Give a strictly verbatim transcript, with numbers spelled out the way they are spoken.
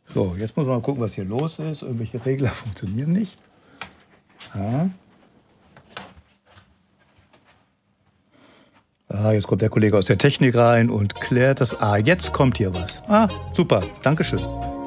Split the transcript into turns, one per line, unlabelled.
So, jetzt muss man mal gucken, was hier los ist. Irgendwelche Regler funktionieren nicht. Ja. Ah, jetzt kommt der Kollege aus der Technik rein und klärt das. Ah, jetzt kommt hier was. Ah, super. Dankeschön.